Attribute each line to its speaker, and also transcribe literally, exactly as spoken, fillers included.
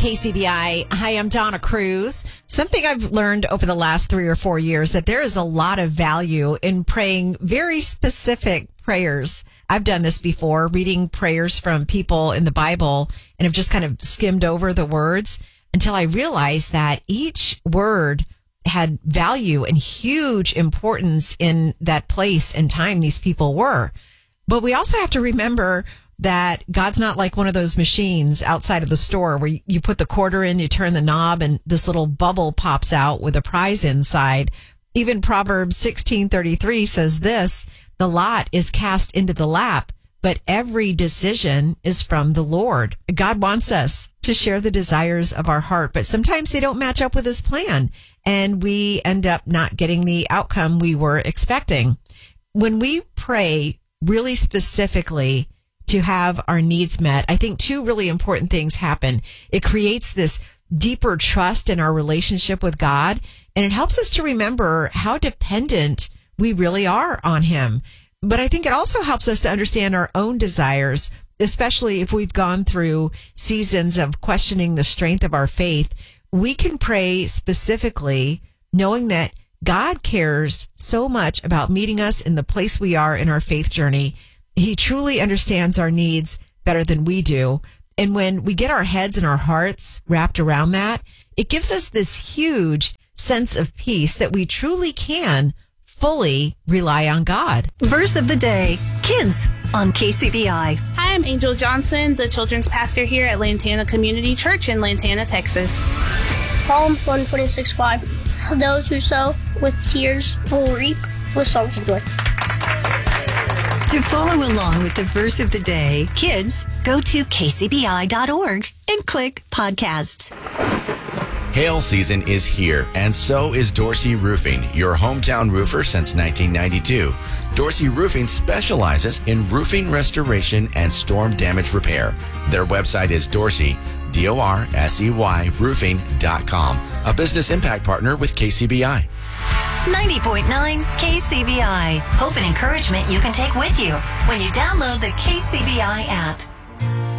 Speaker 1: K C B I. Hi, I'm Donna Cruz. Something I've learned over the last three or four years that there is a lot of value in praying very specific prayers. I've done this before, reading prayers from people in the Bible, and have just kind of skimmed over the words until I realized that each word had value and huge importance in that place and time these people were. But we also have to remember that God's not like one of those machines outside of the store where you put the quarter in, you turn the knob, and this little bubble pops out with a prize inside. Even Proverbs sixteen thirty-three says this, the lot is cast into the lap, but every decision is from the Lord. God wants us to share the desires of our heart, but sometimes they don't match up with his plan, and we end up not getting the outcome we were expecting. When we pray really specifically to have our needs met, I think two really important things happen. It creates this deeper trust in our relationship with God, and it helps us to remember how dependent we really are on him. But I think it also helps us to understand our own desires, especially if we've gone through seasons of questioning the strength of our faith. We can pray specifically knowing that God cares so much about meeting us in the place we are in our faith journey. He truly understands our needs better than we do. And when we get our heads and our hearts wrapped around that, it gives us this huge sense of peace that we truly can fully rely on God.
Speaker 2: Verse of the day, Kids on K C B I.
Speaker 3: Hi, I'm Angel Johnson, the children's pastor here at Lantana Community Church in Lantana, Texas.
Speaker 4: Psalm one twenty-six five. Those who sow with tears will reap with songs of joy.
Speaker 2: To follow along with the verse of the day, kids, go to k c b i dot org and click podcasts.
Speaker 5: Hail season is here, and so is Dorsey Roofing, your hometown roofer since nineteen ninety-two. Dorsey Roofing specializes in roofing restoration and storm damage repair. Their website is Dorsey, D O R S E Y, roofing dot com, a business impact partner with K C B I.
Speaker 2: ninety point nine K C B I. Hope and encouragement you can take with you when you download the K C B I app.